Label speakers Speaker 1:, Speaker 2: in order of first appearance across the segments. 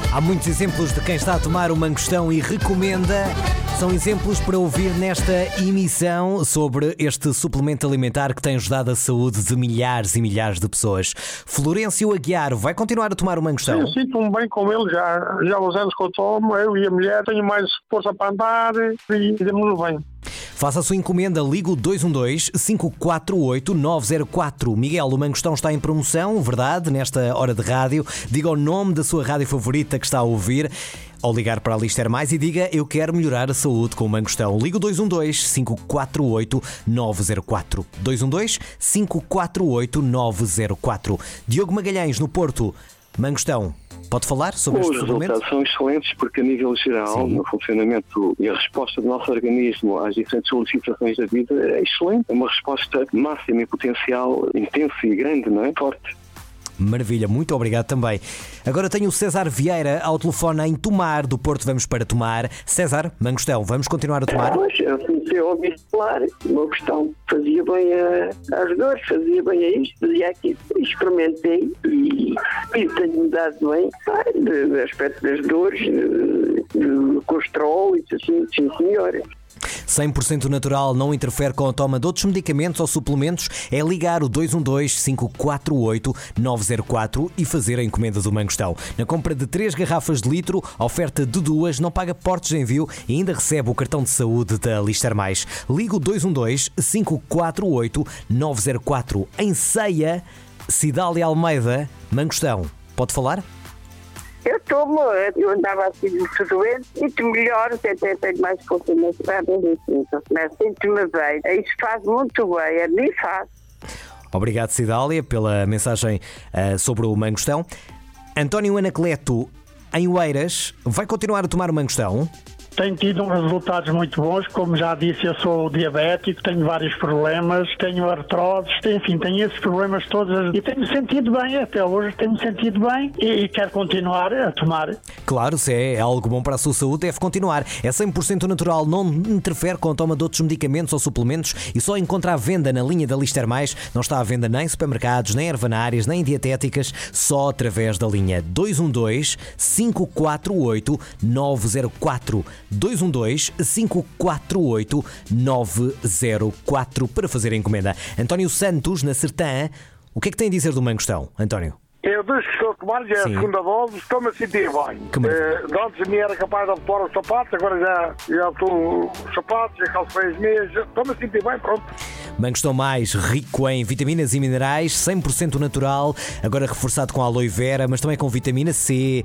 Speaker 1: Há muitos exemplos de quem está a tomar o mangostão e recomenda. São exemplos para ouvir nesta emissão sobre este suplemento alimentar que tem ajudado a saúde de milhares e milhares de pessoas. Florencio Aguiar vai continuar a tomar o mangostão?
Speaker 2: Eu sinto-me bem com ele, já há uns anos que eu tomo, eu e a mulher, tenho mais força para andar e demos-nos bem.
Speaker 1: Faça a sua encomenda, ligue o 212-548-904. Miguel, o mangostão está em promoção, verdade, nesta hora de rádio. Diga o nome da sua rádio favorita que está a ouvir, ou ligar para a Lister Mais e diga: eu quero melhorar a saúde com o mangostão. Ligue o 212-548-904. 212-548-904. Diogo Magalhães, no Porto. Mangostão, pode falar sobre este suplemento?
Speaker 3: Os resultados são excelentes porque, a nível geral, no funcionamento e a resposta do nosso organismo às diferentes solicitações da vida é excelente. É uma resposta máxima e potencial, intensa e grande, não é? Forte.
Speaker 1: Maravilha, muito obrigado também. Agora tenho o César Vieira ao telefone em Tomar, do Porto. Vamos para Tomar. César, mangostão, vamos continuar a tomar?
Speaker 4: Pois, eu comecei a ouvir falar, o mangostão fazia bem às dores, fazia bem a isto, fazia aquilo. Experimentei e tenho-me dado bem do aspecto das dores, do colesterol e assim, sim senhora.
Speaker 1: 100% natural, não interfere com a toma de outros medicamentos ou suplementos. É ligar o 212-548-904 e fazer a encomenda do mangostão. Na compra de 3 garrafas de litro, oferta de 2, não paga portos de envio e ainda recebe o cartão de saúde da Lister Mais. Liga o 212-548-904. Em Ceia, Cidália Almeida, mangostão. Pode falar?
Speaker 4: Eu tomo, eu andava assim muito doente, muito melhor, até tenho mais confiança, mas sinto-me bem. Isso faz muito bem, a mim faz.
Speaker 1: Obrigado, Cidália, pela mensagem sobre o mangostão. António Anacleto, em Oeiras, vai continuar a tomar o mangostão?
Speaker 2: Tenho tido resultados muito bons, como já disse, eu sou diabético, tenho vários problemas, tenho artroses, enfim, tenho esses problemas todos e tenho-me sentido bem, até hoje tenho-me sentido bem e quero continuar a tomar.
Speaker 1: Claro, se é algo bom para a sua saúde, deve continuar. É 100% natural, não interfere com a toma de outros medicamentos ou suplementos e só encontra à venda na linha da Lister Mais. Não está à venda nem em supermercados, nem ervanárias, nem dietéticas, só através da linha 212-548-904. 212-548-904 para fazer a encomenda. António Santos, na Sertã, o que é que tem a dizer do mangostão, António?
Speaker 2: Eu desde que estou a tomar, já é a segunda dose, estou-me a sentir bem. Antes me era capaz de abotoar os sapatos, agora já estou os sapatos, já calço as meias, estou-me a sentir bem, pronto.
Speaker 1: Mangostão Mais, rico em vitaminas e minerais, 100% natural, agora reforçado com aloe vera, mas também com vitamina C,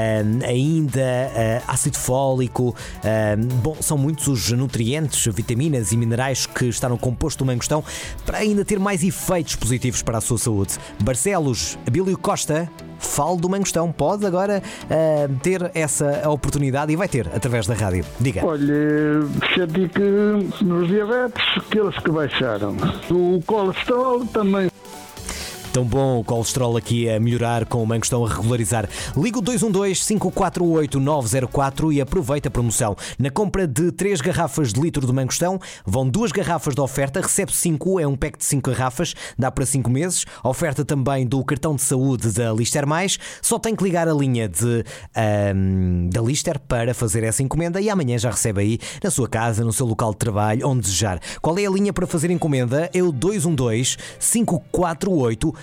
Speaker 1: ainda ácido fólico. Bom, são muitos os nutrientes, vitaminas e minerais que estão no composto do mangostão para ainda ter mais efeitos positivos para a sua saúde. Barcelos, Abílio Costa, fale do mangostão. Pode agora ter essa oportunidade e vai ter através da rádio. Diga.
Speaker 5: Olha, senti que nos diabetes, aqueles que baixaram. O colesterol também.
Speaker 1: Tão bom o colesterol aqui a melhorar com o mangostão a regularizar. Liga o 212-548-904 e aproveita a promoção. Na compra de 3 garrafas de litro de mangostão, vão 2 garrafas de oferta, recebe 5, é um pack de 5 garrafas, dá para 5 meses. Oferta também do cartão de saúde da Lister Mais. Só tem que ligar a linha da Lister para fazer essa encomenda e amanhã já recebe aí na sua casa, no seu local de trabalho, onde desejar. Qual é a linha para fazer encomenda? É o 212-548-904.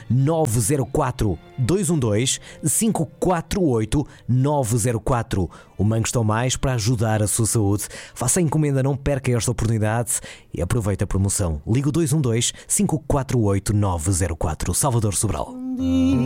Speaker 1: 212-548-904. O Mangostão Mais para ajudar a sua saúde. Faça a encomenda, não perca esta oportunidade e aproveite a promoção. Liga o 212-548-904. Salvador Sobral.